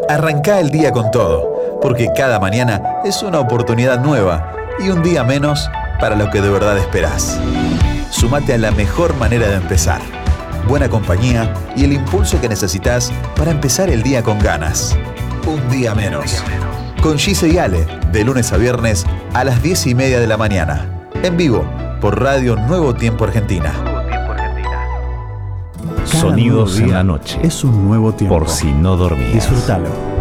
Arrancá el día con todo, porque cada mañana es una oportunidad nueva y un día menos para lo que de verdad esperás. Sumate a la mejor manera de empezar. Buena compañía y el impulso que necesitas para empezar el día con ganas. Un día menos. Con Gise y Ale, de lunes a viernes a las 10:30 de la mañana. En vivo, por Radio Nuevo Tiempo Argentina. Sonidos en la noche. Es un nuevo tiempo. Por si no dormías. Disfrútalo.